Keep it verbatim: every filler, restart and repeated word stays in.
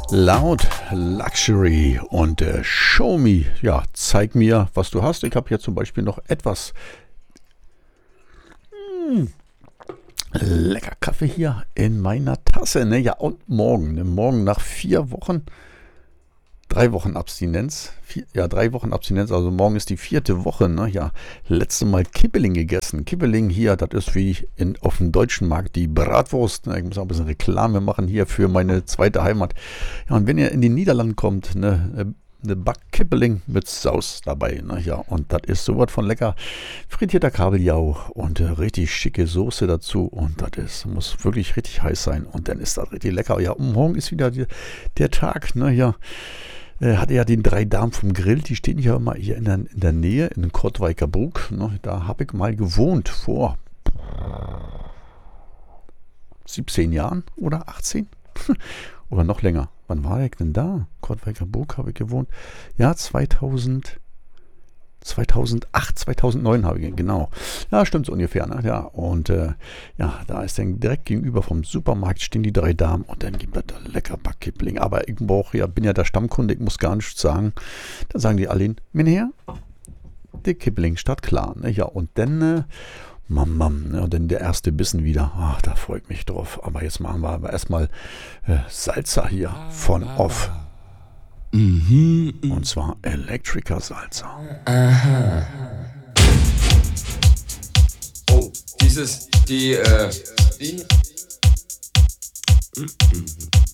Loud Luxury und äh, Show Me. Ja, zeig mir, was du hast. Ich habe hier zum Beispiel noch etwas mm, lecker Kaffee hier in meiner Tasse. Ne? Ja, und morgen. Ne? Morgen nach vier Wochen, drei Wochen Abstinenz. Vier, ja, drei Wochen Abstinenz. Also morgen ist die vierte Woche. Ne? Ja, letzte Mal Kibbeling gegessen. Kibbeling hier, das ist wie in, auf dem deutschen Markt die Bratwurst. Ne? Ich muss auch ein bisschen Reklame machen hier für meine zweite Heimat. Ja, und wenn ihr in die Niederlande kommt, ne, eine Backkibbeling mit Saus dabei. Ne? Ja, und das ist sowas von lecker. Frittierter Kabeljau und äh, richtig schicke Soße dazu. Und das ist, muss wirklich richtig heiß sein. Und dann ist das richtig lecker. Ja, und morgen ist wieder die, der Tag. Ne? Ja, äh, hatte ja den drei Damen vom Grill. Die stehen ja immer hier in der, in der Nähe, in Kortwijker Broek. Ne? Da habe ich mal gewohnt vor siebzehn Jahren oder achtzehn. Oder noch länger. Wann war ich denn da? Kortwijker Broek habe ich gewohnt. Ja, zweitausend, zweitausendacht, zweitausendneun habe ich, genau. Ja, stimmt so ungefähr. Ne? Ja, und äh, ja, da ist dann direkt gegenüber vom Supermarkt stehen die drei Damen und dann gibt es da lecker Backkibbeling. Aber ich brauche ja, bin ja der Stammkunde, ich muss gar nichts sagen. Dann sagen die alle, Herr, der Kibbeling statt klar. Ne? Ja, und dann äh, Mam, Mam, ne? Und dann der erste Bissen wieder. Ach, da freue ich mich drauf. Aber jetzt machen wir aber erstmal äh, Salsa hier von Off. Mhm. Und zwar Electrica Salsa. Aha. Oh, dieses, die, äh, die. Mhm.